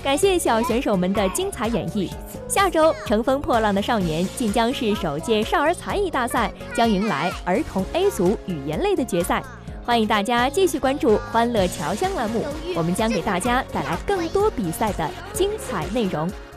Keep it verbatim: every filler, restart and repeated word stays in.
感谢小选手们的精彩演绎。下周乘风破浪的少年晋江市首届少儿才艺大赛将迎来儿童 A 组语言类的决赛，欢迎大家继续关注欢乐侨乡栏目，我们将给大家带来更多比赛的精彩内容。